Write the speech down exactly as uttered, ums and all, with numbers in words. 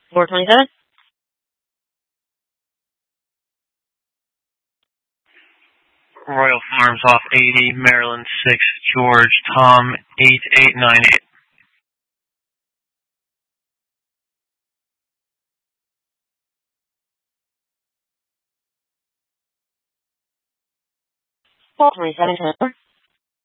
four twenty-seven. Royal Farms off eighty, Maryland six, George, Tom eight eight nine eight. four twenty-seven.